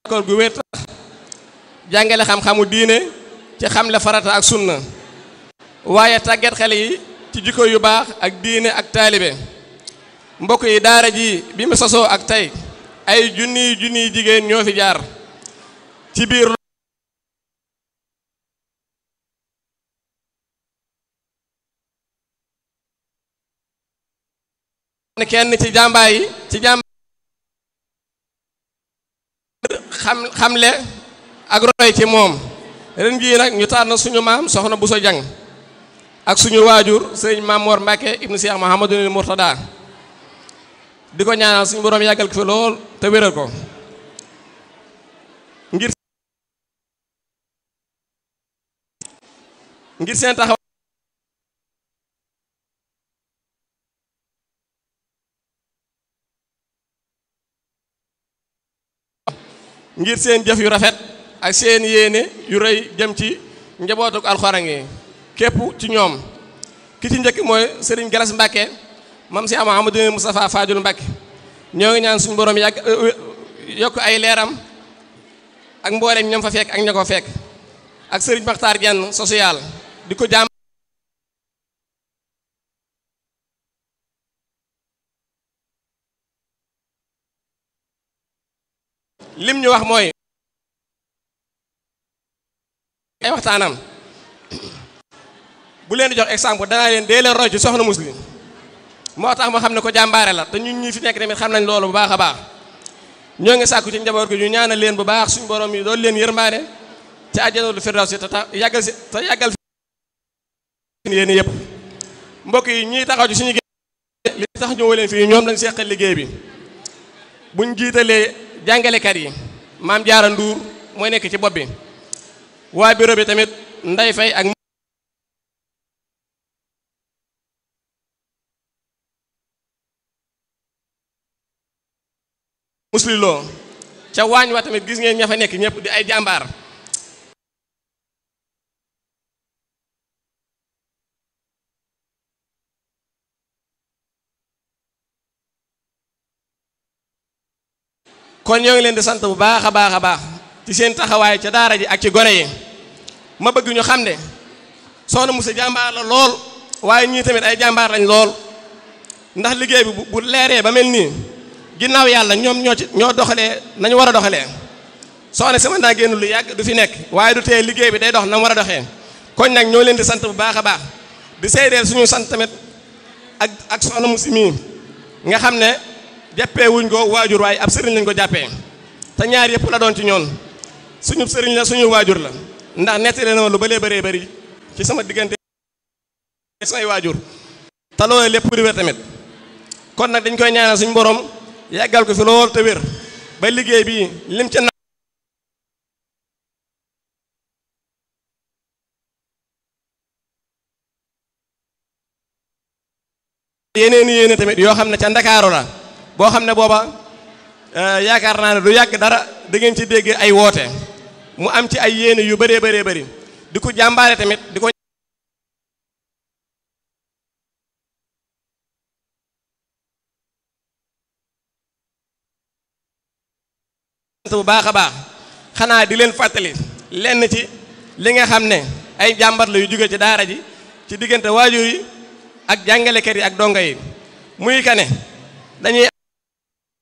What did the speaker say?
kon gu wér jàngale xam-xamu diine ci xamle farata ak sunna waaye tàggat xale yi ci jikko yu baax ak diine ak taalibe mbokk yi daara ji bi mu sosoo ak tey ay junniy jigéen ñoo fi jaar ci biir kenn ci jàmbaar yi xamle ak roy ci moom ren jii nag ñu tànn suñu maam soxna Bousso Dieng ak suñu waajur sëriñ Maam Mor Mbacke ibnu Cheikh Mouhamadou Mourtada di ko ñaanal suñu borom yàggal ko fi lool te wéral ko ngir seen taxaw ngir seen jëf yu rafet ak seen yéene yu rëy jëm ci njabootuk alxuraan yi képp ci ñoom ki ci njëkk mooy Serigne Galas Mbacke mam si Amadou Moustapha Fadil Mbacke ñoo ngi ñaan suñu borom yàgg yokk ay leeram ak mboolem ñam fa fekk ak ña ko fekk ak Serigne Makhtar Diène social di ko jàmm lim ñu wax mooy ay waxtaanam bu leen di jox exemple danaa leen dee leen roy ci soxna Muslim moo tax moo xam ne ko jàmbaare la te ñun ñi fi nekk tamit xam nañ loolu bu baax a baax ñoo ngi sàkku ci njaboot gi ñu ñaanal leen bu baax suñu borom yi doon leen yërmaane ci àjjanatul firdawsi te yàggal fi yéen yëpp mbokk yi ñiy taxaw ci suñu li tax ñëw leen fii ñoom lañ seqal liggéey bi buñ jiitalee jàngalekat yi maam Jaara Nduur mooy nekk ci bopp bi waa bureau bi tamit Nday Fay ak musliloo ca waañ wa tamit gis ngeen ña fa nekk ñëpp di ay jàmbaar kon ñoo ngi leen di sant bu baax a baax a baax ci seen taxawaay ca daara ji ak ci gone yi ma bëgg ñu xam ne soxna Moussa jàmbaar la lool waaye ñii tamit ay jàmbaar lañ lool ndax liggéey bi bu leeree ba mel nii ginnaaw yàlla ñoom ñoo doxalee nañu war a doxalee soxna sama naa génn lu yàgg du fi nekk waaye du tee liggéey bi day dox na mu war a doxee kon nag ñoo leen di sant bu baax a baax di seydeel suñu sant tamit ak soxna Moussa mii nga xam ne jàppee wuñ ko waajur waaye ab sëriñ lañ ko jàppee te ñaar yëpp la doon ci ñoon suñu sëriñ la suñu waajur la ndax nettali na lu bëree bëri ci sama diggante samay waajur te loolu lépp di wér tamit kon nag dañ koy ñaanal suñu borom yàggal ko fi lool te wér ba liggéey bi lim ci na yéene tamit yoo xam ne ca Ndakaaru la boo xam ne booba yaakaar naa ne du yàgg dara da ngeen ci dégg ay woote mu am ci ay yéene yu bëree bëri di ko jàmbaare tamit di ko bu baax a baax xanaa di leen fàttali lenn ci li nga xam ne ay jàmbat la yu jóge ci daara ji ci diggante waajur yi ak jàngalekat yi ak donga yi muy kane dañuy